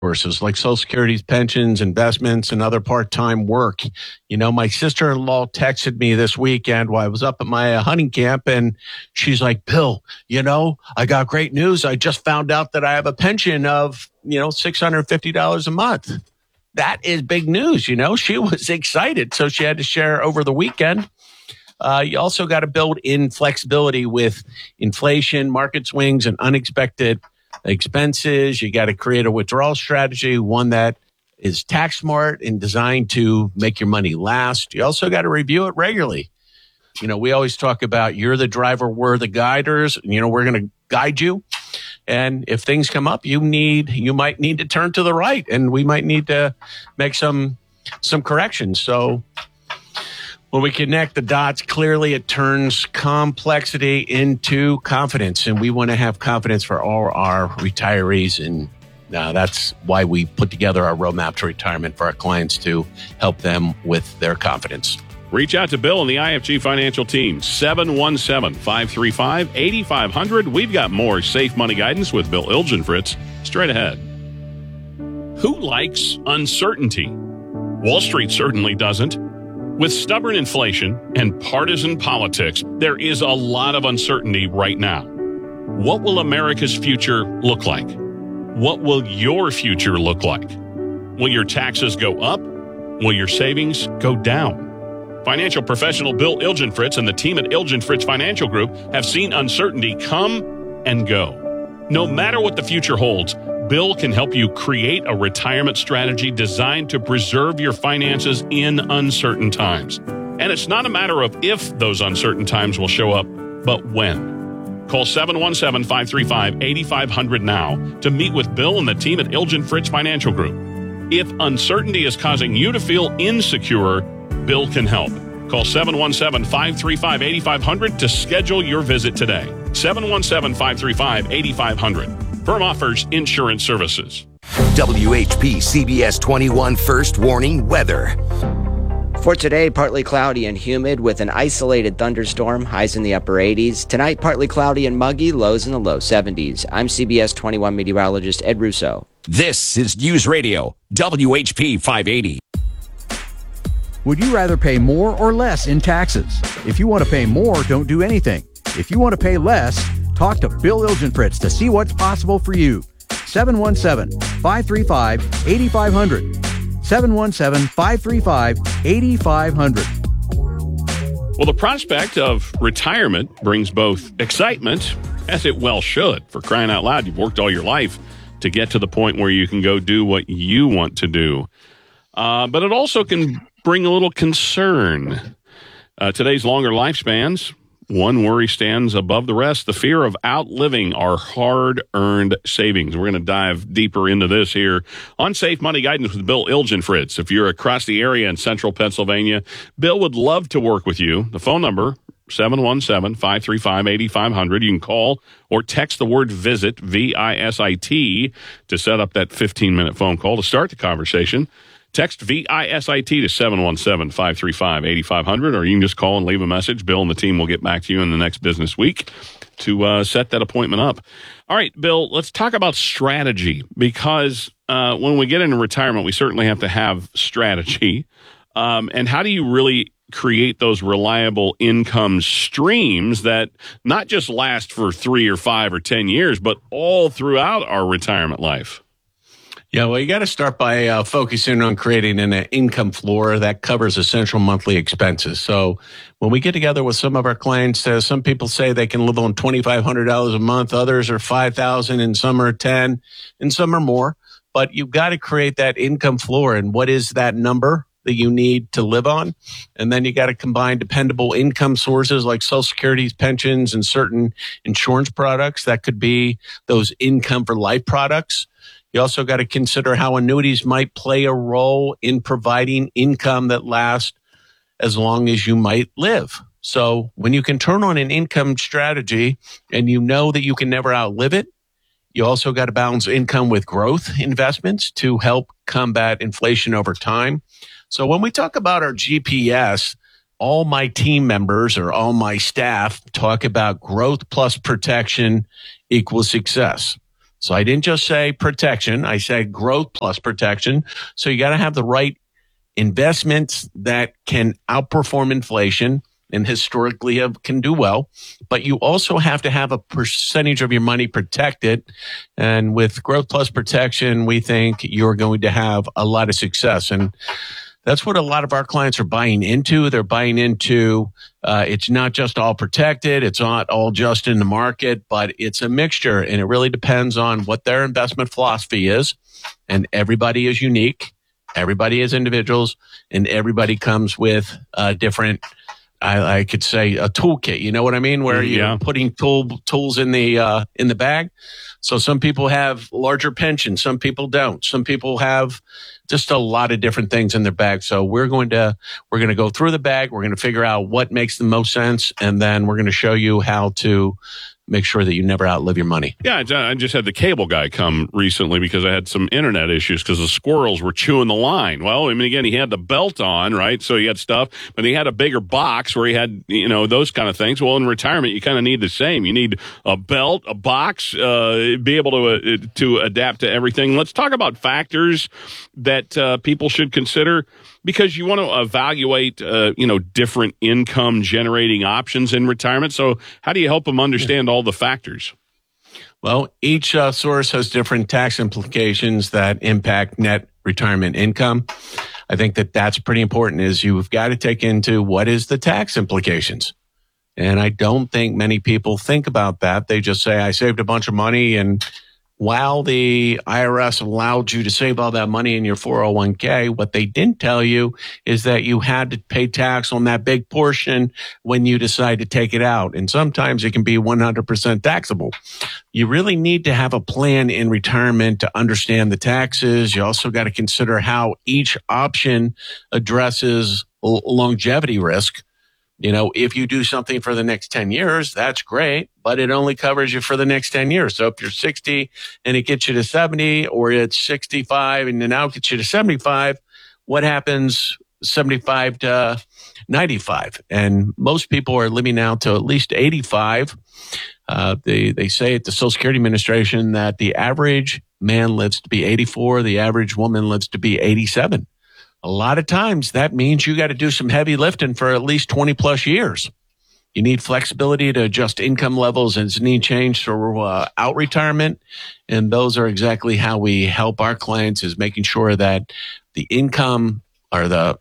sources like Social Security's pensions, investments, and other part-time work. You know, my sister-in-law texted me this weekend while I was up at my hunting camp, and she's like, Bill, you know, I got great news. I just found out that I have a pension of, $650 a month. That is big news. She was excited. So she had to share over the weekend. You also got to build in flexibility with inflation, market swings, and unexpected expenses. You got to create a withdrawal strategy, one that is tax smart and designed to make your money last. You also got to review it regularly. We always talk about you're the driver, we're the guiders. We're going to guide you. And if things come up, you might need to turn to the right, and we might need to make some corrections. So when we connect the dots, clearly it turns complexity into confidence, and we want to have confidence for all our retirees. And that's why we put together our roadmap to retirement for our clients to help them with their confidence. Reach out to Bill and the IFG Financial Team, 717-535-8500. We've got more safe money guidance with Bill Ilgenfritz straight ahead. Who likes uncertainty? Wall Street certainly doesn't. With stubborn inflation and partisan politics, there is a lot of uncertainty right now. What will America's future look like? What will your future look like? Will your taxes go up? Will your savings go down? Financial professional Bill Ilgenfritz and the team at Ilgenfritz Financial Group have seen uncertainty come and go. No matter what the future holds, Bill can help you create a retirement strategy designed to preserve your finances in uncertain times. And it's not a matter of if those uncertain times will show up, but when. Call 717-535-8500 now to meet with Bill and the team at Ilgenfritz Financial Group. If uncertainty is causing you to feel insecure, Bill can help. Call 717-535-8500 to schedule your visit today. 717-535-8500. Firm offers insurance services. WHP CBS 21 First Warning Weather. For today, partly cloudy and humid with an isolated thunderstorm, highs in the upper 80s. Tonight, partly cloudy and muggy, lows in the low 70s. I'm CBS 21 meteorologist Ed Russo. This is News Radio, WHP 580. Would you rather pay more or less in taxes? If you want to pay more, don't do anything. If you want to pay less, talk to Bill Ilgenfritz to see what's possible for you. 717-535-8500. 717-535-8500. Well, the prospect of retirement brings both excitement, as it well should. For crying out loud, you've worked all your life to get to the point where you can go do what you want to do. But it also can bring a little concern. Today's longer lifespans, one worry stands above the rest, the fear of outliving our hard-earned savings. We're going to dive deeper into this here on Safe Money Guidance with Bill Ilgenfritz. If you're across the area in central Pennsylvania, Bill would love to work with you. The phone number, 717-535-8500. You can call or text the word VISIT, V-I-S-I-T, to set up that 15-minute phone call to start the conversation. Text VISIT to 717-535-8500, or you can just call and leave a message. Bill and the team will get back to you in the next business week to set that appointment up. All right, Bill, let's talk about strategy, because when we get into retirement, we certainly have to have strategy. And how do you really create those reliable income streams that not just last for 3 or 5 or 10 years, but all throughout our retirement life? Yeah, well, you got to start by focusing on creating an income floor that covers essential monthly expenses. So when we get together with some of our clients, some people say they can live on $2,500 a month. Others are $5,000, and some are $10,000, and some are more. But you've got to create that income floor. And what is that number that you need to live on? And then you got to combine dependable income sources like Social Security's pensions and certain insurance products. That could be those income for life products. You also got to consider how annuities might play a role in providing income that lasts as long as you might live. So when you can turn on an income strategy and you know that you can never outlive it, you also got to balance income with growth investments to help combat inflation over time. So when we talk about our GPS, all my team members or all my staff talk about growth plus protection equals success. So I didn't just say protection. I said growth plus protection. So you got to have the right investments that can outperform inflation and historically can do well, but you also have to have a percentage of your money protected. And with growth plus protection, we think you're going to have a lot of success. And that's what a lot of our clients are buying into. They're buying into it's not just all protected. It's not all just in the market, but it's a mixture. And it really depends on what their investment philosophy is. And everybody is unique. Everybody is individuals, and everybody comes with different, I could say, a toolkit. You know what I mean? Where you're putting tools in the bag. So some people have larger pensions, some people don't. Some people have just a lot of different things in their bag. So we're going to go through the bag. We're going to figure out what makes the most sense, and then we're going to show you how to make sure that you never outlive your money. Yeah, I just had the cable guy come recently because I had some internet issues because the squirrels were chewing the line. Well, I mean, again, he had the belt on, right? So he had stuff, but he had a bigger box where he had, those kind of things. Well, in retirement, you kind of need the same. You need a belt, a box, be able to adapt to everything. Let's talk about factors that people should consider, because you want to evaluate, different income generating options in retirement. So how do you help them understand all the factors? Well, each source has different tax implications that impact net retirement income. I think that's pretty important, is you've got to take into what is the tax implications. And I don't think many people think about that. They just say, I saved a bunch of money, and while the IRS allowed you to save all that money in your 401k, what they didn't tell you is that you had to pay tax on that big portion when you decide to take it out. And sometimes it can be 100% taxable. You really need to have a plan in retirement to understand the taxes. You also got to consider how each option addresses longevity risk. If you do something for the next 10 years, that's great, but it only covers you for the next 10 years. So if you're 60 and it gets you to 70, or it's 65 and it now gets you to 75, what happens 75 to 95? And most people are living out to at least 85. They say at the Social Security Administration that the average man lives to be 84, the average woman lives to be 87. A lot of times that means you got to do some heavy lifting for at least 20 plus years. You need flexibility to adjust income levels as need change for out retirement. And those are exactly how we help our clients, is making sure that the income or the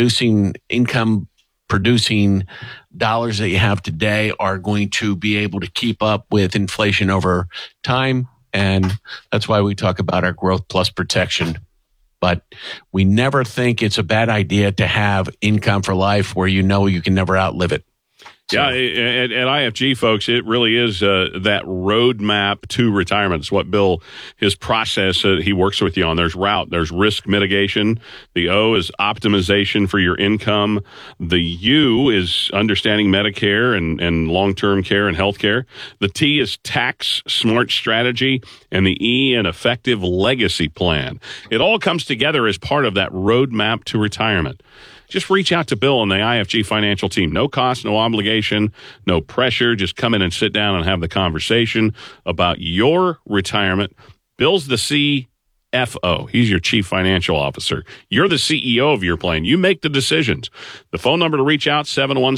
income producing dollars that you have today are going to be able to keep up with inflation over time. And that's why we talk about our growth plus protection. But we never think it's a bad idea to have income for life where you can never outlive it. So. Yeah, at IFG, folks, it really is that roadmap to retirement. It's what Bill, his process, he works with you on. There's route, there's risk mitigation. The O is optimization for your income. The U is understanding Medicare and long-term care and healthcare. The T is tax smart strategy, and the E, an effective legacy plan. It all comes together as part of that roadmap to retirement. Just reach out to Bill and the IFG financial team. No cost, no obligation, no pressure. Just come in and sit down and have the conversation about your retirement. Bill's the CFO. He's your chief financial officer. You're the CEO of your plan. You make the decisions. The phone number to reach out,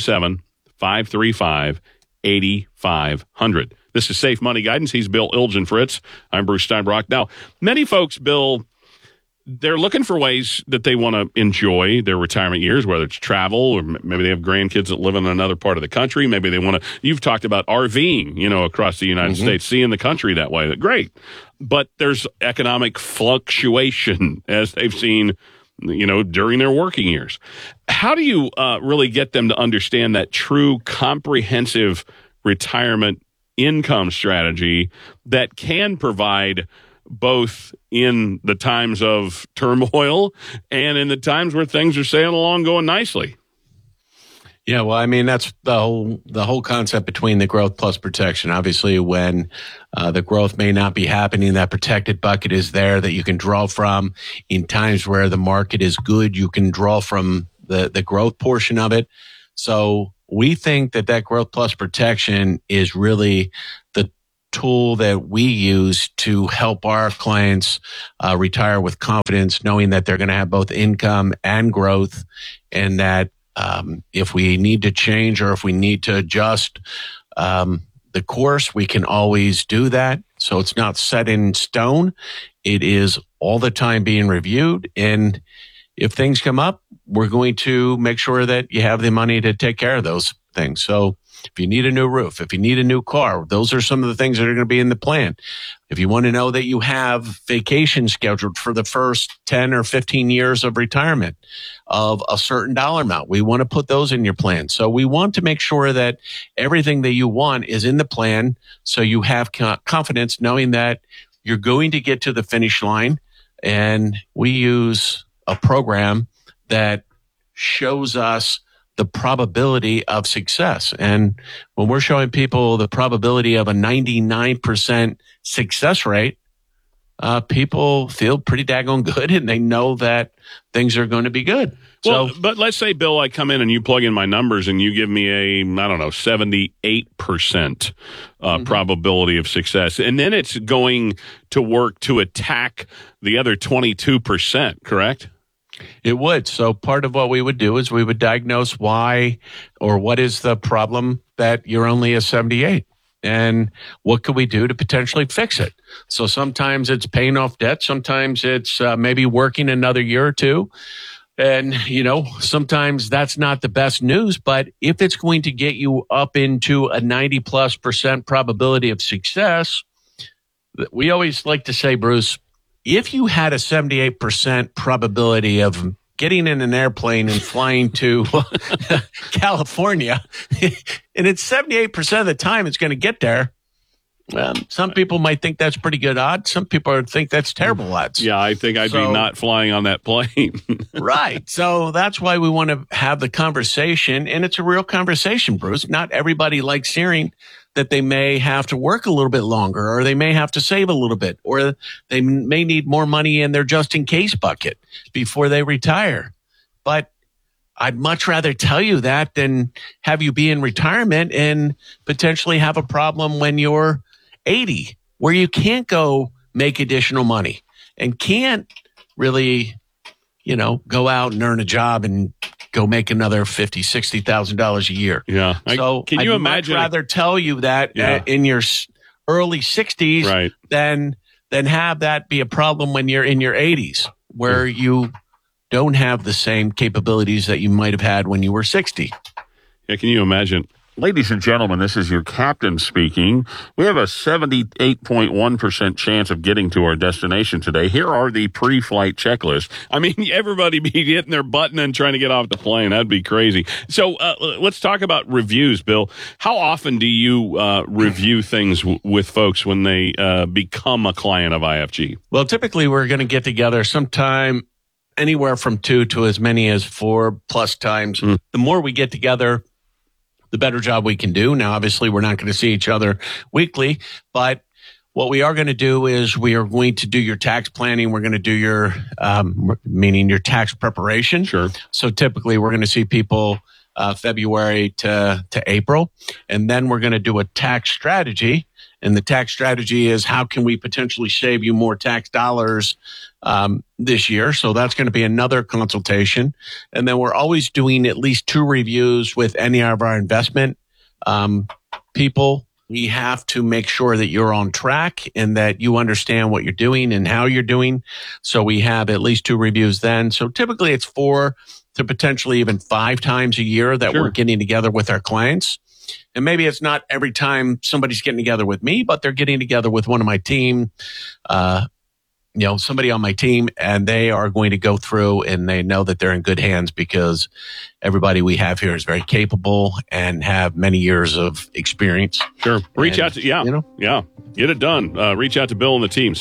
717-535-8500. This is Safe Money Guidance. He's Bill Ilgenfritz. I'm Bruce Steinbrock. Now, many folks, Bill, they're looking for ways that they want to enjoy their retirement years, whether it's travel, or maybe they have grandkids that live in another part of the country. Maybe they want to, you've talked about RVing, across the United States, seeing the country that way. Great. But there's economic fluctuation, as they've seen, during their working years. How do you really get them to understand that true comprehensive retirement income strategy that can provide both in the times of turmoil and in the times where things are sailing along, going nicely? Yeah, well, I mean, that's the whole concept between the growth plus protection. Obviously, when the growth may not be happening, that protected bucket is there that you can draw from. In times where the market is good, you can draw from the growth portion of it. So we think that growth plus protection is really the tool that we use to help our clients retire with confidence, knowing that they're going to have both income and growth, and that if we need to change or if we need to adjust the course, we can always do that. So it's not set in stone. It is all the time being reviewed. And if things come up, we're going to make sure that you have the money to take care of those things. So if you need a new roof, if you need a new car, those are some of the things that are going to be in the plan. If you want to know that you have vacation scheduled for the first 10 or 15 years of retirement of a certain dollar amount, we want to put those in your plan. So we want to make sure that everything that you want is in the plan, so you have confidence knowing that you're going to get to the finish line. And we use a program that shows us the probability of success. And when we're showing people the probability of a 99% success rate, people feel pretty daggone good, and they know that things are going to be good. Well, but let's say, Bill, I come in and you plug in my numbers and you give me a, 78% probability of success. And then it's going to work to attack the other 22%, correct? It would. So part of what we would do is we would diagnose why or what is the problem that you're only a 78. And what could we do to potentially fix it? So sometimes it's paying off debt. Sometimes it's maybe working another year or two. And, sometimes that's not the best news. But if it's going to get you up into a 90+% probability of success, we always like to say, Bruce, if you had a 78% probability of getting in an airplane and flying to California, and it's 78% of the time it's going to get there, some people might think that's pretty good odds. Some people think that's terrible odds. Yeah, I think I'd be not flying on that plane. Right. So that's why we want to have the conversation, and it's a real conversation, Bruce. Not everybody likes hearing that they may have to work a little bit longer, or they may have to save a little bit, or they may need more money in their just-in-case bucket before they retire. But I'd much rather tell you that than have you be in retirement and potentially have a problem when you're 80, where you can't go make additional money and can't really, go out and earn a job and go make another $50,000, $60,000 a year. Yeah. So can you imagine? I'd rather tell you that in your early 60s, right, than have that be a problem when you're in your 80s, where you don't have the same capabilities that you might have had when you were 60. Yeah, can you imagine? Ladies and gentlemen, this is your captain speaking. We have a 78.1% chance of getting to our destination today. Here are the pre-flight checklists. I mean, everybody be hitting their button and trying to get off the plane. That'd be crazy. So let's talk about reviews, Bill. How often do you review things with folks when they become a client of IFG? Well, typically we're going to get together sometime anywhere from 2 to as many as 4+ times. The more we get together, the better job we can do. Now, obviously, we're not going to see each other weekly, but what we are going to do is we are going to do your tax planning. We're going to do your, meaning your tax preparation. Sure. So typically, we're going to see people February to April, and then we're going to do a tax strategy. And the tax strategy is how can we potentially save you more tax dollars this year? So that's going to be another consultation. And then we're always doing at least 2 reviews with any of our investment people. We have to make sure that you're on track and that you understand what you're doing and how you're doing. So we have at least 2 reviews then. So typically it's 4 to potentially even 5 times a year that we're getting together with our clients. And maybe it's not every time somebody's getting together with me, but they're getting together with one of my team, somebody on my team, and they are going to go through and they know that they're in good hands because everybody we have here is very capable and have many years of experience. Sure. Reach out to, get it done. Reach out to Bill and the team,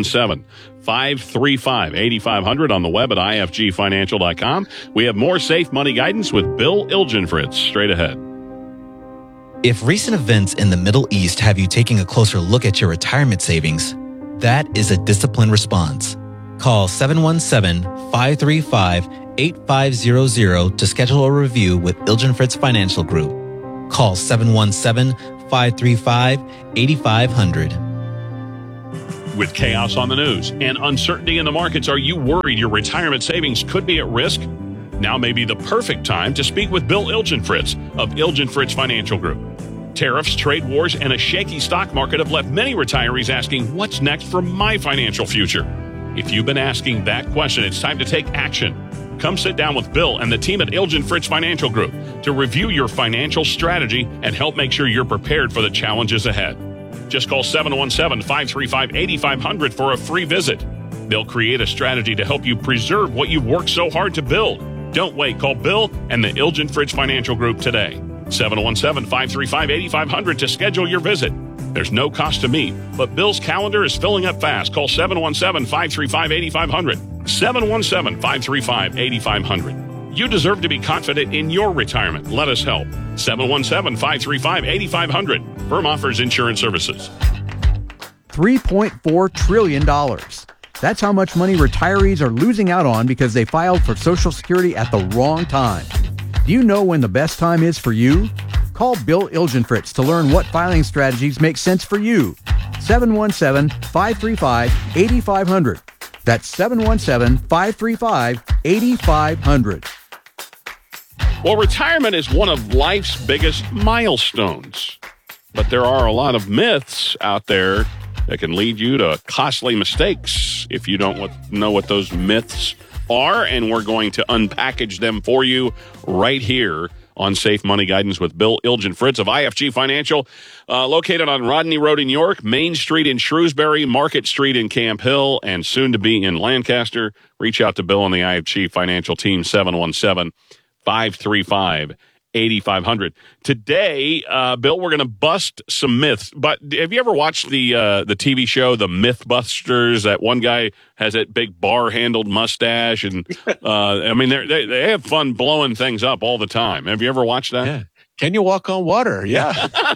717-535-8500 on the web at ifgfinancial.com. We have more safe money guidance with Bill Ilgenfritz straight ahead. If recent events in the Middle East have you taking a closer look at your retirement savings, that is a disciplined response. Call 717-535-8500 to schedule a review with Ilgenfritz Financial Group. Call 717-535-8500 717-535-8500. With chaos on the news and uncertainty in the markets, are you worried your retirement savings could be at risk? Now may be the perfect time to speak with Bill Ilgenfritz of Ilgenfritz Financial Group. Tariffs, trade wars, and a shaky stock market have left many retirees asking, what's next for my financial future? If you've been asking that question, it's time to take action. Come sit down with Bill and the team at Ilgenfritz Financial Group to review your financial strategy and help make sure you're prepared for the challenges ahead. Just call 717-535-8500 for a free visit. They'll create a strategy to help you preserve what you've worked so hard to build. Don't wait. Call Bill and the Ilgenfritz Financial Group today. 717-535-8500 to schedule your visit. There's no cost to meet, but Bill's calendar is filling up fast. Call 717-535-8500. 717-535-8500. You deserve to be confident in your retirement. Let us help. 717-535-8500. Firm offers insurance services. $3.4 trillion. That's how much money retirees are losing out on because they filed for Social Security at the wrong time. Do you know when the best time is for you? Call Bill Ilgenfritz to learn what filing strategies make sense for you. 717-535-8500. That's 717-535-8500. Well, retirement is one of life's biggest milestones, but there are a lot of myths out there that can lead you to costly mistakes if you don't know what those myths are, and we're going to unpackage them for you right here on Safe Money Guidance with Bill Ilgenfritz of IFG Financial, located on Rodney Road in York, Main Street in Shrewsbury, Market Street in Camp Hill, and soon to be in Lancaster. Reach out to Bill and the IFG Financial team, 717-535-8500. Today, Bill, we're going to bust some myths. But have you ever watched the TV show, The Mythbusters? That one guy has that big bar-handled mustache, and I mean, they have fun blowing things up all the time. Have you ever watched that? Yeah. Can you walk on water? Yeah.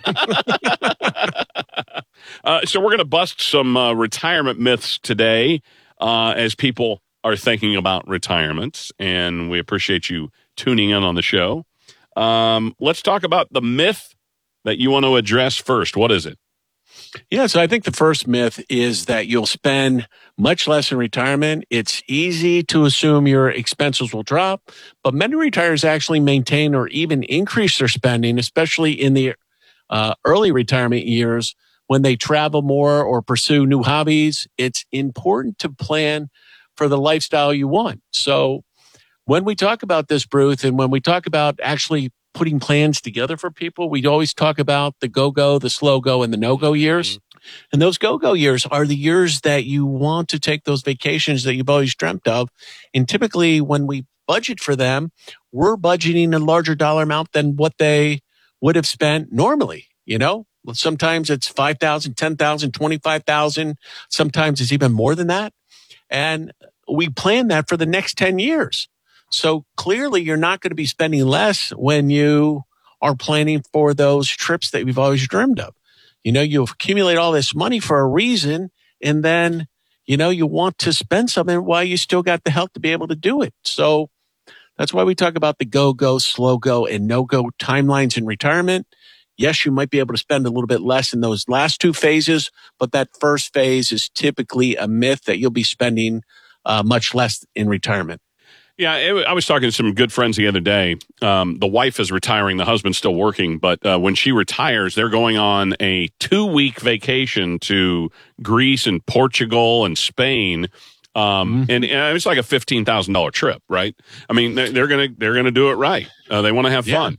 So we're going to bust some retirement myths today as people are thinking about retirement, and we appreciate you tuning in on the show. Let's talk about the myth that you want to address first. What is it? Yeah, so I think the first myth is that you'll spend much less in retirement. It's easy to assume your expenses will drop, but many retirees actually maintain or even increase their spending, especially in the early retirement years when they travel more or pursue new hobbies. It's important to plan for the lifestyle you want. So when we talk about this, Bruce, and when we talk about actually putting plans together for people, we always talk about the go-go, the slow-go, and the no-go years. And those go-go years are the years that you want to take those vacations that you've always dreamt of. And typically when we budget for them, we're budgeting a larger dollar amount than what they would have spent normally. You know, sometimes it's $5,000, $10,000, $25,000. Sometimes it's even more than that. And we plan that for the next 10 years. So clearly you're not going to be spending less when you are planning for those trips that you've always dreamed of. You know, you accumulate all this money for a reason, and then, you know, you want to spend something while you still got the health to be able to do it. So that's why we talk about the go-go, slow-go, and no-go timelines in retirement. Yes, you might be able to spend a little bit less in those last two phases, but that first phase is typically a myth that you'll be spending much less in retirement. Yeah, I was talking to some good friends the other day. The wife is retiring, the husband's still working, but when she retires, they're going on a 2-week vacation to Greece and Portugal and Spain. And it's like a $15,000 trip, right? I mean, they're gonna do it right. They want to have fun.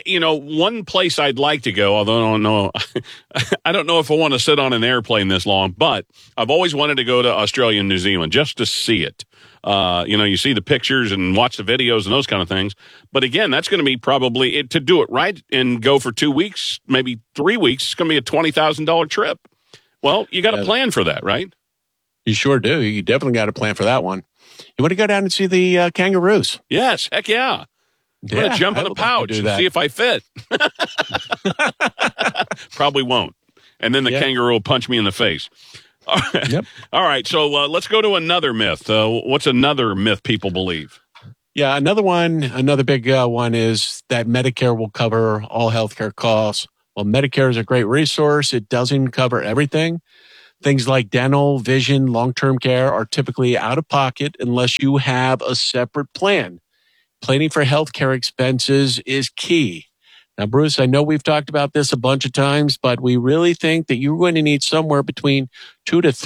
One place I'd like to go, although I don't know if I want to sit on an airplane this long, but I've always wanted to go to Australia and New Zealand just to see it. You see the pictures and watch the videos and those kind of things. But again, that's going to be probably to do it right and go for 2 weeks, maybe 3 weeks. It's going to be a $20,000 trip. Well, you got to plan for that, right? You sure do. You definitely got to plan for that one. You want to go down and see the kangaroos? Yes. Heck yeah. I'm going to jump in the pouch and see if I fit. Probably won't. And then the kangaroo will punch me in the face. All right. Yep. All right. So let's go to another myth. What's another myth people believe? Yeah. Another big one is that Medicare will cover all healthcare costs. Well, Medicare is a great resource. It doesn't cover everything. Things like dental, vision, long-term care are typically out of pocket unless you have a separate plan. Planning for healthcare expenses is key. Now, Bruce, I know we've talked about this a bunch of times, but we really think that you're going to need somewhere between $200,000 to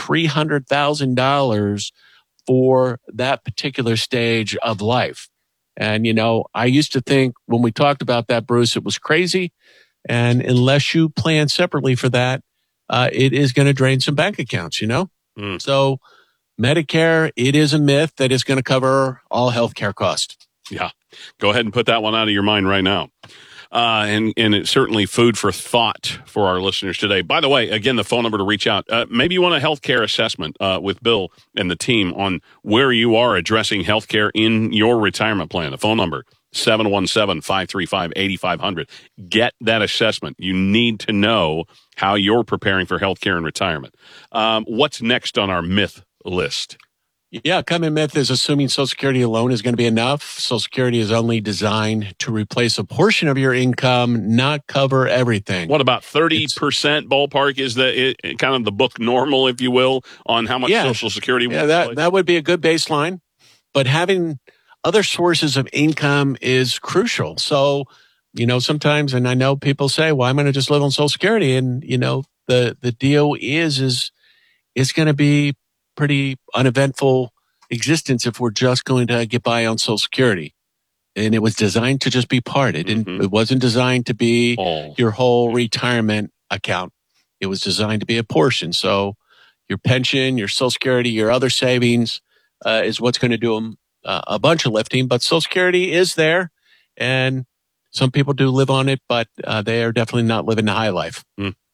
$300,000 for that particular stage of life. And, I used to think when we talked about that, Bruce, it was crazy. And unless you plan separately for that, it is going to drain some bank accounts, So Medicare, it is a myth that it's going to cover all healthcare costs. Yeah. Go ahead and put that one out of your mind right now. And it's certainly food for thought for our listeners today. By the way, again, the phone number to reach out. Maybe you want a healthcare assessment with Bill and the team on where you are addressing healthcare in your retirement plan. The phone number, 717-535-8500. Get that assessment. You need to know how you're preparing for healthcare in retirement. What's next on our myth list? Yeah, common myth is assuming Social Security alone is going to be enough. Social Security is only designed to replace a portion of your income, not cover everything. What about 30% ballpark? Is kind of the book normal, if you will, on how much Social Security will replace? That would be a good baseline. But having other sources of income is crucial. So, sometimes, and I know people say, well, I'm going to just live on Social Security. And, the deal is it's going to be pretty uneventful existence if we're just going to get by on Social Security. And it was designed to just be part. It wasn't designed to be your whole retirement account. It was designed to be a portion. So your pension, your Social Security, your other savings is what's going to do a bunch of lifting. But Social Security is there, and some people do live on it, but they are definitely not living the high life.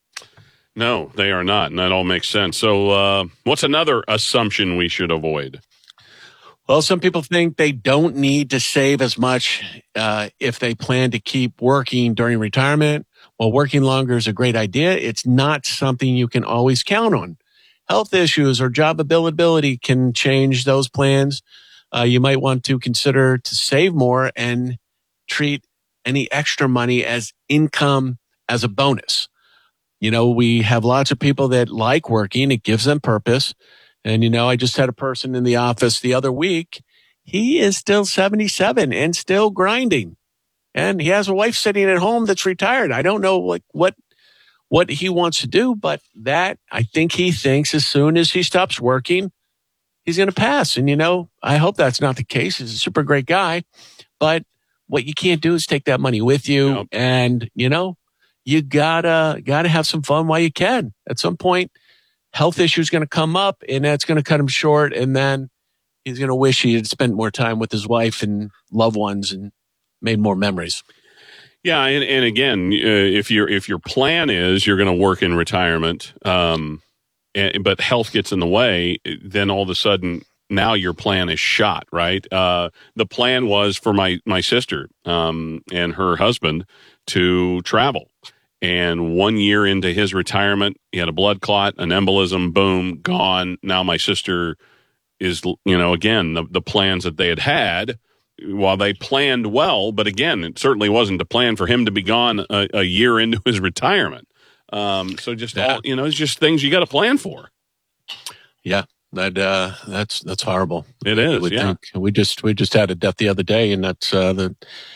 No, they are not, and that all makes sense. So what's another assumption we should avoid? Well, some people think they don't need to save as much if they plan to keep working during retirement. Well, working longer is a great idea. It's not something you can always count on. Health issues or job availability can change those plans. You might want to consider to save more and treat any extra money as income as a bonus. We have lots of people that like working. It gives them purpose. And, I just had a person in the office the other week. He is still 77 and still grinding. And he has a wife sitting at home that's retired. I don't know what he wants to do, but that I think he thinks as soon as he stops working, he's going to pass. And, I hope that's not the case. He's a super great guy. But what you can't do is take that money with you. Yep. And, you gotta have some fun while you can. At some point, health issues going to come up, and that's going to cut him short. And then he's going to wish he had spent more time with his wife and loved ones and made more memories. Yeah, and again, if your plan is you're going to work in retirement, but health gets in the way, then all of a sudden now your plan is shot, right? The plan was for my sister and her husband to travel. And 1 year into his retirement, he had a blood clot, an embolism, boom, gone. Now my sister is, again, the plans that they had, while they planned well, but again, it certainly wasn't the plan for him to be gone a year into his retirement. So just all, it's just things you got to plan for. Yeah. That's horrible. It is. Yeah. We just had a death the other day, and that's February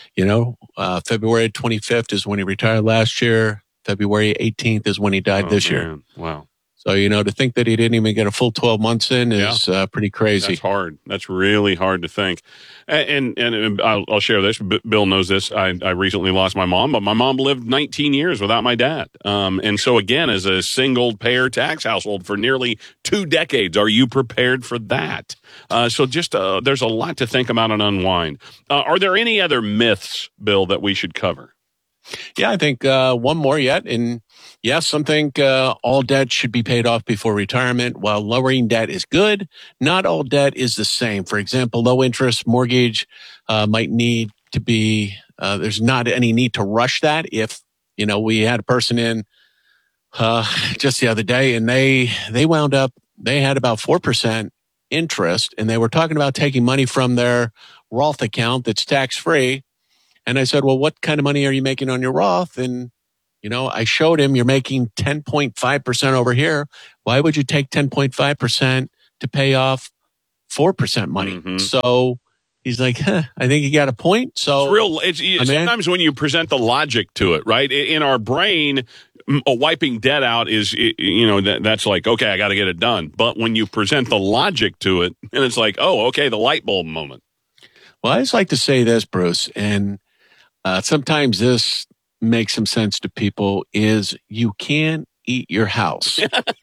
25th is when he retired last year. February 18th is when he died this year. Wow. So, to think that he didn't even get a full 12 months in is pretty crazy. That's hard. That's really hard to think. And I'll share this. Bill knows this. I recently lost my mom, but my mom lived 19 years without my dad. And so again, as a single payer tax household for nearly 2 decades, are you prepared for that? So just there's a lot to think about and unwind. Are there any other myths, Bill, that we should cover? Yeah, I think one more yet. And yes, some think all debt should be paid off before retirement. While lowering debt is good, not all debt is the same. For example, low interest mortgage might need to be, there's not any need to rush that. If, we had a person in just the other day and they wound up, they had about 4% interest, and they were talking about taking money from their Roth account that's tax free. And I said, well, what kind of money are you making on your Roth? And I showed him you're making 10.5% over here. Why would you take 10.5% to pay off 4% money? Mm-hmm. So he's like, I think you got a point. So sometimes when you present the logic to it, right? In our brain, wiping debt out is, that's like, okay, I got to get it done. But when you present the logic to it, and it's like, oh, okay, the light bulb moment. Well, I just like to say this, Bruce, and sometimes this makes some sense to people, is you can't eat your house.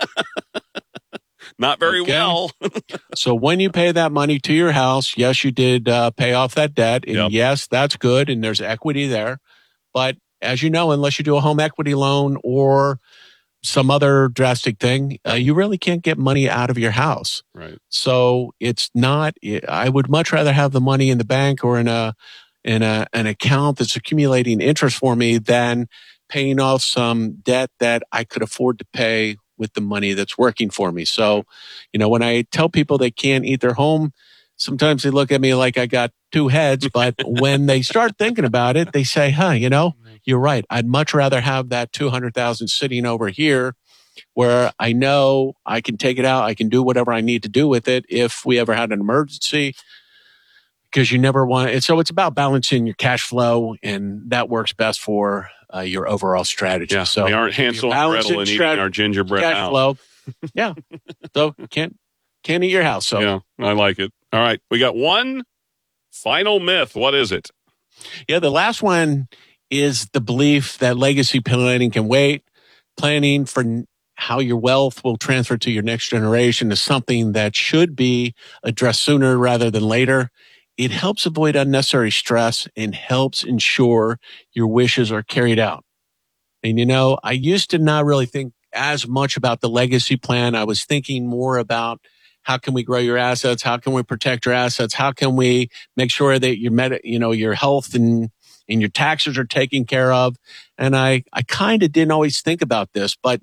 Not very well. So when you pay that money to your house, yes, you did pay off that debt. And yes, that's good. And there's equity there. But as you know, unless you do a home equity loan or some other drastic thing, you really can't get money out of your house. Right. So it's not, I would much rather have the money in the bank or in an account that's accumulating interest for me than paying off some debt that I could afford to pay with the money that's working for me. So, when I tell people they can't eat their home, sometimes they look at me like I got two heads, but when they start thinking about it, they say, you're right. I'd much rather have that $200,000 sitting over here where I know I can take it out. I can do whatever I need to do with it if we ever had an emergency, because you never want it. So it's about balancing your cash flow, and that works best for your overall strategy. Yeah, so we aren't Hansel and Gretel and eating our gingerbread cash out. Flow. Yeah. So can't eat your house. So yeah, I like it. All right. We got one final myth. What is it? Yeah. The last one is the belief that legacy planning can wait. Planning for how your wealth will transfer to your next generation is something that should be addressed sooner rather than later. It helps avoid unnecessary stress and helps ensure your wishes are carried out. And, I used to not really think as much about the legacy plan. I was thinking more about how can we grow your assets? How can we protect your assets? How can we make sure that your health and your taxes are taken care of? And I kind of didn't always think about this, but,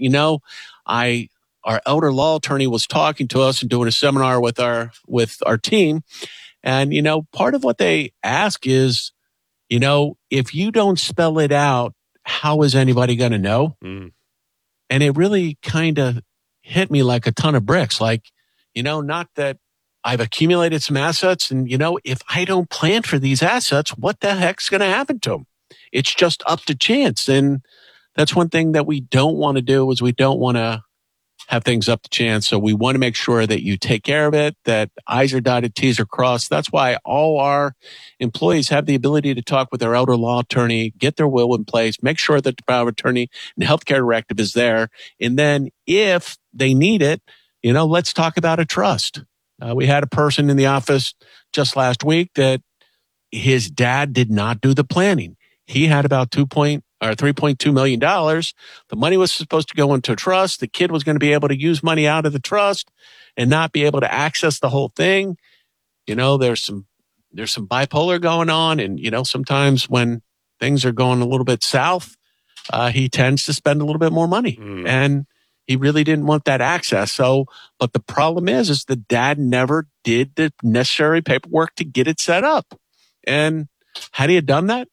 our elder law attorney was talking to us and doing a seminar with our team. And, part of what they ask is, if you don't spell it out, how is anybody going to know? Mm. And it really kind of hit me like a ton of bricks. Like, not that I've accumulated some assets and, if I don't plan for these assets, what the heck's going to happen to them? It's just up to chance. And that's one thing that we don't want to do, is we don't want to have things up to chance. So we want to make sure that you take care of it, that I's are dotted, T's are crossed. That's why all our employees have the ability to talk with their elder law attorney, get their will in place, make sure that the power of attorney and healthcare directive is there. And then if they need it, let's talk about a trust. We had a person in the office just last week that his dad did not do the planning. He had about $3.2 million. The money was supposed to go into a trust. The kid was going to be able to use money out of the trust and not be able to access the whole thing. There's some bipolar going on. And, sometimes when things are going a little bit south, he tends to spend a little bit more money. And he really didn't want that access. So, but the problem is the dad never did the necessary paperwork to get it set up. And had he had done that,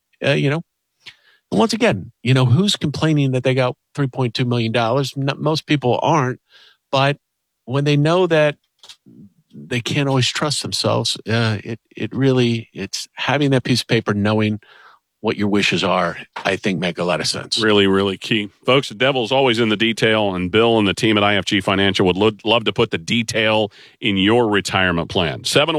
once again, who's complaining that they got $3.2 million? Most people aren't. But when they know that they can't always trust themselves, it's having that piece of paper, knowing what your wishes are, I think make a lot of sense. Really, really key. Folks, the devil's always in the detail, and Bill and the team at IFG Financial would love to put the detail in your retirement plan.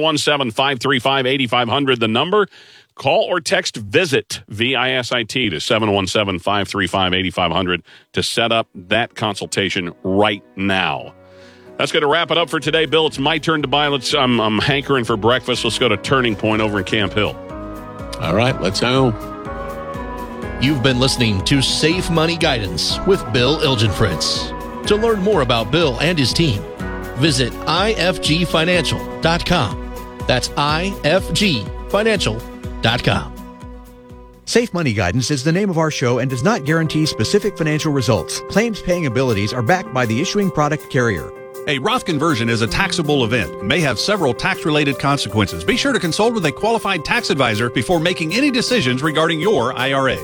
717-535-8500, the number. Call or text VISIT, V-I-S-I-T, to 717-535-8500 to set up that consultation right now. That's going to wrap it up for today, Bill. It's my turn to buy. I'm hankering for breakfast. Let's go to Turning Point over in Camp Hill. All right, let's go. You've been listening to Safe Money Guidance with Bill Ilgenfritz. To learn more about Bill and his team, visit ifgfinancial.com. That's ifgfinancial.com. Safe Money Guidance is the name of our show and does not guarantee specific financial results. Claims paying abilities are backed by the issuing product carrier. A Roth conversion is a taxable event and may have several tax-related consequences. Be sure to consult with a qualified tax advisor before making any decisions regarding your IRA.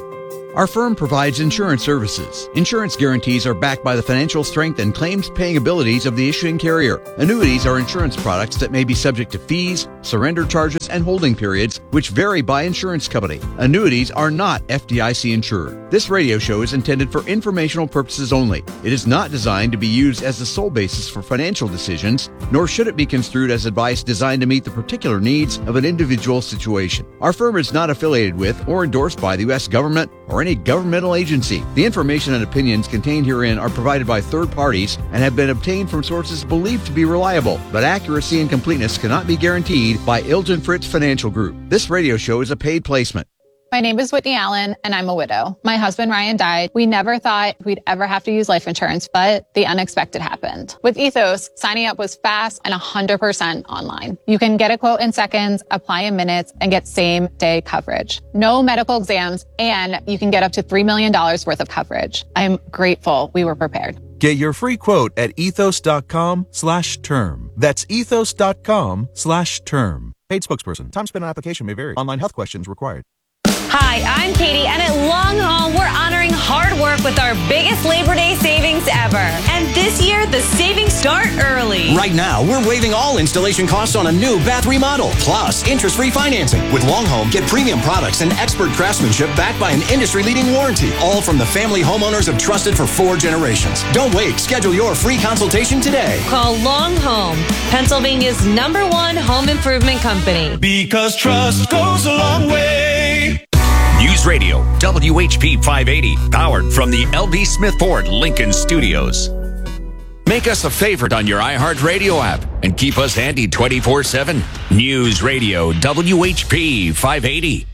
Our firm provides insurance services. Insurance guarantees are backed by the financial strength and claims-paying abilities of the issuing carrier. Annuities are insurance products that may be subject to fees, surrender charges, and holding periods, which vary by insurance company. Annuities are not FDIC insured. This radio show is intended for informational purposes only. It is not designed to be used as the sole basis for financial decisions, nor should it be construed as advice designed to meet the particular needs of an individual situation. Our firm is not affiliated with or endorsed by the U.S. government or any governmental agency. The information and opinions contained herein are provided by third parties and have been obtained from sources believed to be reliable, but accuracy and completeness cannot be guaranteed by Ilgen Fritz Financial Group. This radio show is a paid placement. My name is Whitney Allen, and I'm a widow. My husband, Ryan, died. We never thought we'd ever have to use life insurance, but the unexpected happened. With Ethos, signing up was fast and 100% online. You can get a quote in seconds, apply in minutes, and get same-day coverage. No medical exams, and you can get up to $3 million worth of coverage. I'm grateful we were prepared. Get your free quote at ethos.com/term. That's ethos.com/term. Paid spokesperson. Time spent on application may vary. Online health questions required. Hi, I'm Katie, and at Long Home, we're honoring hard work with our biggest Labor Day savings ever. And this year, the savings start early. Right now, we're waiving all installation costs on a new bath remodel, plus interest-free financing. With Long Home, get premium products and expert craftsmanship backed by an industry-leading warranty, all from the family homeowners have trusted for 4 generations. Don't wait. Schedule your free consultation today. Call Long Home, Pennsylvania's #1 home improvement company. Because trust goes a long way. News Radio, WHP 580, powered from the L.B. Smith Ford Lincoln Studios. Make us a favorite on your iHeartRadio app and keep us handy 24/7. News Radio, WHP 580.